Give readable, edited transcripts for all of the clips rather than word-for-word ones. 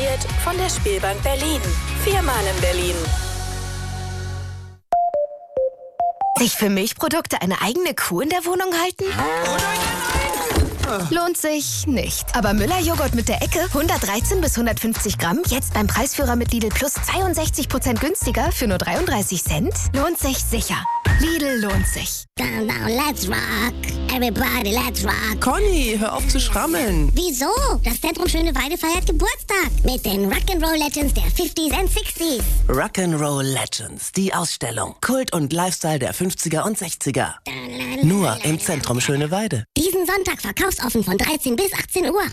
präsentiert von der Spielbank Berlin. 4-mal in Berlin. Sich für Milchprodukte eine eigene Kuh in der Wohnung halten? Lohnt sich nicht. Aber Müller-Joghurt mit der Ecke, 113 bis 150 Gramm, jetzt beim Preisführer mit Lidl Plus 62% günstiger für nur 33 Cent? Lohnt sich sicher. Lidl lohnt sich. Down, down, let's rock. Everybody, let's rock. Conny, hör auf zu schrammeln. Wieso? Das Zentrum Schöneweide feiert Geburtstag mit den Rock'n'Roll Legends der 50s and 60s. Rock'n'Roll Legends, die Ausstellung. Kult und Lifestyle der 50er und 60er. Nur im Zentrum Schöneweide. Diesen Sonntag verkaufsoffen von 13 bis 18 Uhr.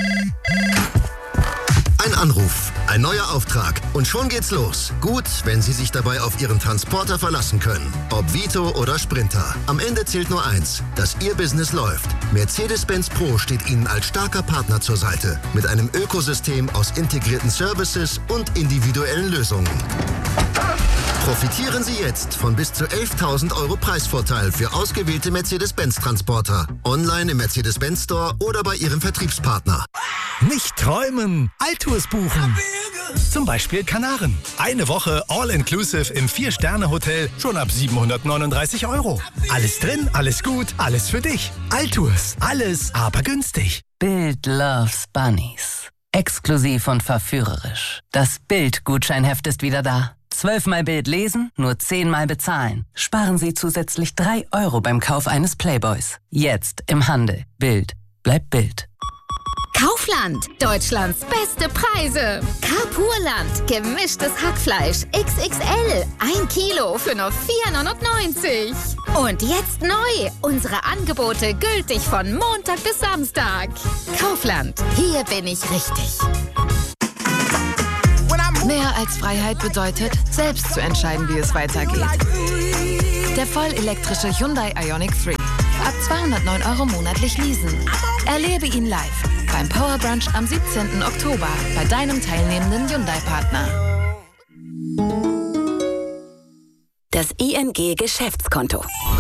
Ein Anruf, ein neuer Auftrag und schon geht's los. Gut, wenn Sie sich dabei auf Ihren Transporter verlassen können. Ob Vito oder Sprinter. Am Ende zählt nur eins, dass Ihr Business läuft. Mercedes-Benz Pro steht Ihnen als starker Partner zur Seite. Mit einem Ökosystem aus integrierten Services und individuellen Lösungen. Profitieren Sie jetzt von bis zu 11.000 € Preisvorteil für ausgewählte Mercedes-Benz-Transporter. Online im Mercedes-Benz Store oder bei Ihrem Vertriebspartner. Nicht träumen, Altours buchen. Zum Beispiel Kanaren. Eine Woche All-Inclusive im 4-Sterne-Hotel schon ab 739 €. Alles drin, alles gut, alles für dich. Altours, alles aber günstig. Bild loves Bunnies. Exklusiv und verführerisch. Das Bild-Gutscheinheft ist wieder da. 12-mal Bild lesen, nur 10-mal bezahlen. Sparen Sie zusätzlich 3 € beim Kauf eines Playboys. Jetzt im Handel. Bild bleibt Bild. Kaufland, Deutschlands beste Preise. Carpurland, gemischtes Hackfleisch XXL, 1 Kilo für nur 4,99 €. Und jetzt neu, unsere Angebote gültig von Montag bis Samstag. Kaufland, hier bin ich richtig. Mehr als Freiheit bedeutet, selbst zu entscheiden, wie es weitergeht. Der vollelektrische Hyundai Ioniq 3. Ab 209 € monatlich leasen. Erlebe ihn live beim Power Brunch am 17. Oktober bei deinem teilnehmenden Hyundai-Partner. Das ING Geschäftskonto.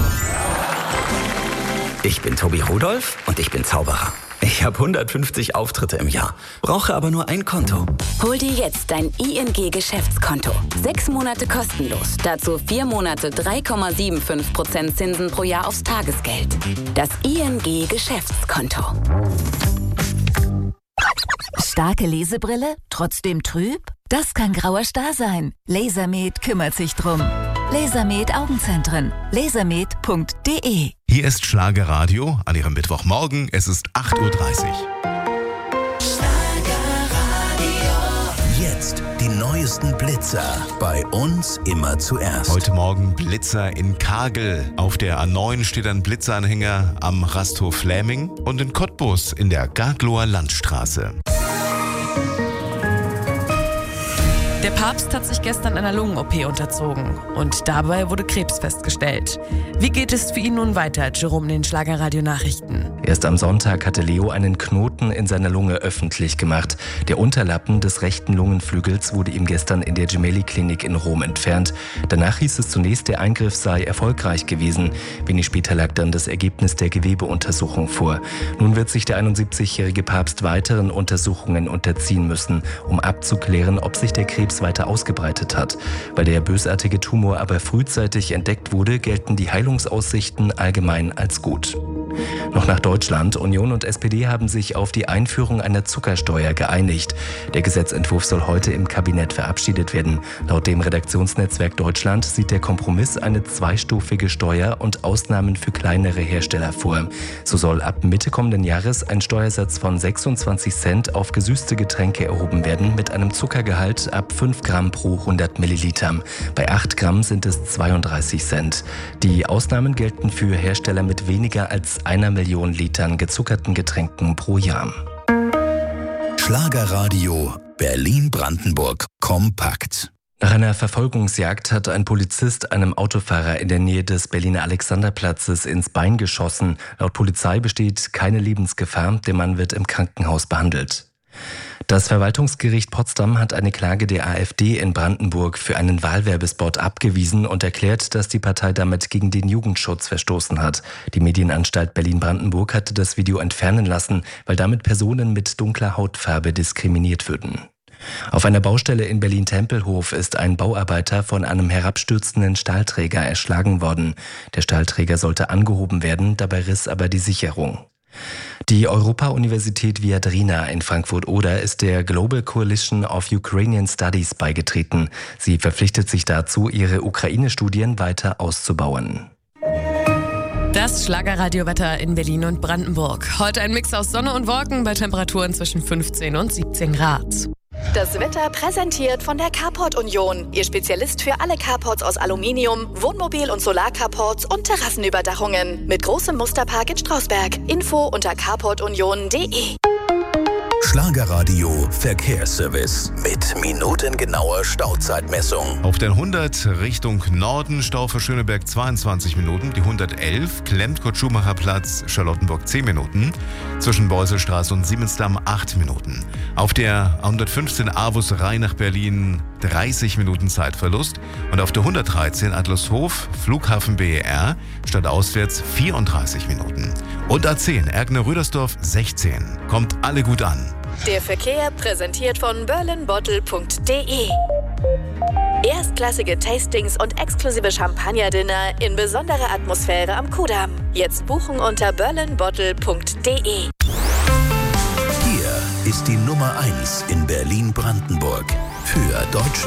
Ich bin Tobi Rudolph und ich bin Zauberer. Ich habe 150 Auftritte im Jahr, brauche aber nur ein Konto. Hol dir jetzt dein ING Geschäftskonto. 6 Monate kostenlos. Dazu 4 Monate 3,75% Zinsen pro Jahr aufs Tagesgeld. Das ING Geschäftskonto. Starke Lesebrille? Trotzdem trüb? Das kann grauer Star sein. Lasermed kümmert sich drum. Lasermed Augenzentren. lasermed.de. Hier ist Schlagerradio an Ihrem Mittwochmorgen. Es ist 8:30 Uhr. Jetzt die neuesten Blitzer. Bei uns immer zuerst. Heute Morgen Blitzer in Kagel. Auf der A9 steht ein Blitzeranhänger am Rasthof Fläming und in Cottbus in der Gagloer Landstraße. Der Papst hat sich gestern einer Lungen-OP unterzogen und dabei wurde Krebs festgestellt. Wie geht es für ihn nun weiter, Jerome, in den Schlagerradio-Nachrichten? Erst am Sonntag hatte Leo einen Knoten in seiner Lunge öffentlich gemacht. Der Unterlappen des rechten Lungenflügels wurde ihm gestern in der Gemelli-Klinik in Rom entfernt. Danach hieß es zunächst, der Eingriff sei erfolgreich gewesen. Wenig später lag dann das Ergebnis der Gewebeuntersuchung vor. Nun wird sich der 71-jährige Papst weiteren Untersuchungen unterziehen müssen, um abzuklären, ob sich der Krebs weiter ausgebreitet hat. Weil der bösartige Tumor aber frühzeitig entdeckt wurde, gelten die Heilungsaussichten allgemein als gut. Noch nach Deutschland. Union und SPD haben sich auf die Einführung einer Zuckersteuer geeinigt. Der Gesetzentwurf soll heute im Kabinett verabschiedet werden. Laut dem Redaktionsnetzwerk Deutschland sieht der Kompromiss eine zweistufige Steuer und Ausnahmen für kleinere Hersteller vor. So soll ab Mitte kommenden Jahres ein Steuersatz von 26 Cent auf gesüßte Getränke erhoben werden mit einem Zuckergehalt ab 5 Gramm pro 100 Milliliter. Bei 8 Gramm sind es 32 Cent. Die Ausnahmen gelten für Hersteller mit weniger als 1 Million Litern gezuckerten Getränken pro Jahr. Schlagerradio Berlin-Brandenburg kompakt. Nach einer Verfolgungsjagd hat ein Polizist einem Autofahrer in der Nähe des Berliner Alexanderplatzes ins Bein geschossen. Laut Polizei besteht keine Lebensgefahr. Der Mann wird im Krankenhaus behandelt. Das Verwaltungsgericht Potsdam hat eine Klage der AfD in Brandenburg für einen Wahlwerbespot abgewiesen und erklärt, dass die Partei damit gegen den Jugendschutz verstoßen hat. Die Medienanstalt Berlin-Brandenburg hatte das Video entfernen lassen, weil damit Personen mit dunkler Hautfarbe diskriminiert würden. Auf einer Baustelle in Berlin-Tempelhof ist ein Bauarbeiter von einem herabstürzenden Stahlträger erschlagen worden. Der Stahlträger sollte angehoben werden, dabei riss aber die Sicherung. Die Europa-Universität Viadrina in Frankfurt-Oder ist der Global Coalition of Ukrainian Studies beigetreten. Sie verpflichtet sich dazu, ihre Ukraine-Studien weiter auszubauen. Das Schlagerradiowetter in Berlin und Brandenburg. Heute ein Mix aus Sonne und Wolken bei Temperaturen zwischen 15 und 17 Grad. Das Wetter präsentiert von der Carport Union. Ihr Spezialist für alle Carports aus Aluminium, Wohnmobil- und Solarcarports und Terrassenüberdachungen. Mit großem Musterpark in Strausberg. Info unter carportunion.de. Schlagerradio Verkehrsservice mit minutengenauer Stauzeitmessung. Auf der 100 Richtung Norden Stau für Schöneberg 22 Minuten. Die 111 klemmt Kurt-Schumacher-Platz Charlottenburg 10 Minuten. Zwischen Beuselstraße und Siemensdamm 8 Minuten. Auf der 115 Avus Rhein nach Berlin 30 Minuten Zeitverlust. Und auf der 113 Adlershof Flughafen BER stadtauswärts 34 Minuten. Und A10 Erkner-Rüdersdorf 16. Kommt alle gut an. Der Verkehr präsentiert von berlinbottle.de. Erstklassige Tastings und exklusive Champagner-Dinner in besonderer Atmosphäre am Kudamm. Jetzt buchen unter berlinbottle.de. Hier ist die Nummer 1 in Berlin-Brandenburg für Deutsche